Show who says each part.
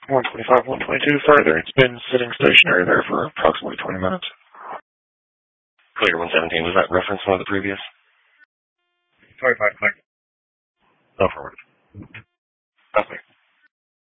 Speaker 1: 125, 122 further. It's been sitting stationary there for approximately 20 minutes.
Speaker 2: Clear 117. Was that reference one of the previous?
Speaker 1: 25,
Speaker 2: Go forward.